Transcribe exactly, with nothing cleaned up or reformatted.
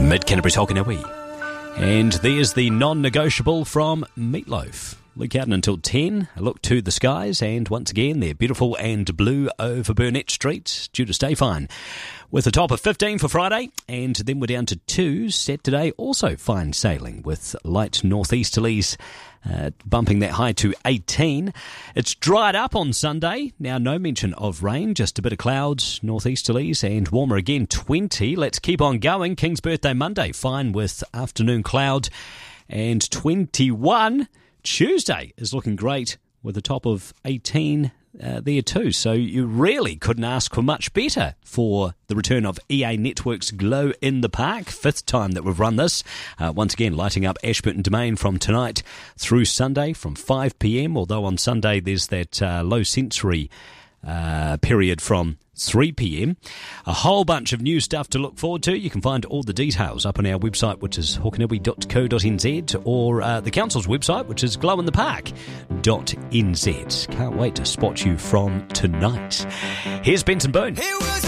Mid-Canterbury's Hokoniwi. And there's the non-negotiable from Meatloaf. Look out until ten, a look to the skies, and once again, they're beautiful and blue over Burnett Street, due to stay fine. With a top of fifteen for Friday, and then we're down to two. Saturday, also fine sailing with light northeasterlies, uh, bumping that high to eighteen. It's dried up on Sunday. Now, no mention of rain, just a bit of clouds, northeasterlies, and warmer again, twenty. Let's keep on going. King's birthday Monday, fine with afternoon cloud, and twenty-one. Tuesday is looking great with a top of eighteen uh, there too. So you really couldn't ask for much better for the return of E A Networks Glow in the Park. Fifth time that we've run this. Uh, once again, lighting up Ashburton Domain from tonight through Sunday from five p.m. Although on Sunday there's that uh, low sensory uh, period from three p.m. A whole bunch of new stuff to look forward to. You can find all the details up on our website, which is hokoniwi dot co dot n z, or uh, the council's website, which is glow in the park dot n z. Can't wait to spot you from tonight. Here's Benson Boone.